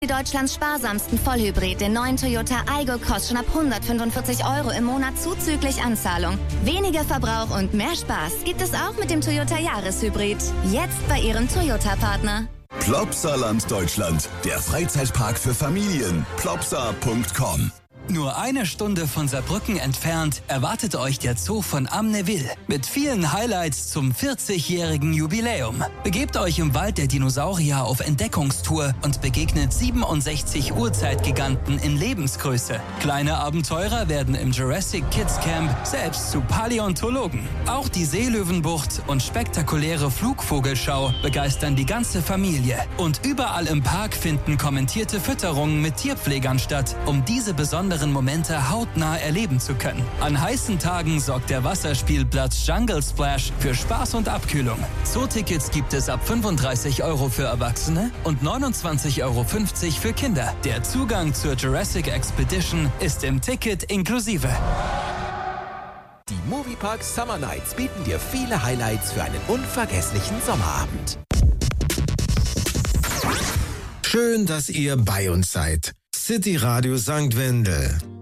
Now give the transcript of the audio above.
Deutschlands sparsamsten Vollhybrid, den neuen Toyota Aygo, kostet schon ab 145 € im Monat zuzüglich Anzahlung. Weniger Verbrauch und mehr Spaß gibt es auch mit dem Toyota Jahreshybrid. Jetzt bei Ihrem Toyota-Partner. Plopsaland Deutschland, der Freizeitpark für Familien. Plopsa.com. Nur eine Stunde von Saarbrücken entfernt erwartet euch der Zoo von Amneville mit vielen Highlights zum 40-jährigen Jubiläum. Begebt euch im Wald der Dinosaurier auf Entdeckungstour und begegnet 67 Urzeitgiganten in Lebensgröße. Kleine Abenteurer werden im Jurassic Kids Camp selbst zu Paläontologen. Auch die Seelöwenbucht und spektakuläre Flugvogelschau begeistern die ganze Familie. Und überall im Park finden kommentierte Fütterungen mit Tierpflegern statt, um diese besonderen Momente hautnah erleben zu können. An heißen Tagen sorgt der Wasserspielplatz Jungle Splash für Spaß und Abkühlung. Zootickets gibt es ab 35 € für Erwachsene und 29,50 € für Kinder. Der Zugang zur Jurassic Expedition ist im Ticket inklusive. Die Moviepark Summer Nights bieten dir viele Highlights für einen unvergesslichen Sommerabend. Schön, dass ihr bei uns seid. City Radio St. Wendel.